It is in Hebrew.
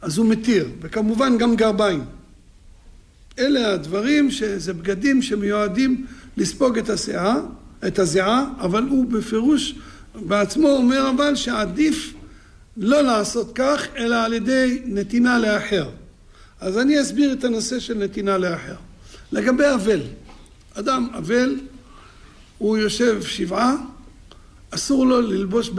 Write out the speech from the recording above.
אז הוא מתיר, וכמובן גם גרביים. אלה הדברים שזה בגדים שמיועדים לספוג את הזיעה, אבל הוא בפירוש בעצמו אומר אבל שעדיף לא לעשות כך, אלא על ידי נתינה לאחר. אז אני אסביר את הנושא של נתינה לאחר. לגבי אבל, אדם אבל, הוא יושב שבעה, אסור לו ללבוש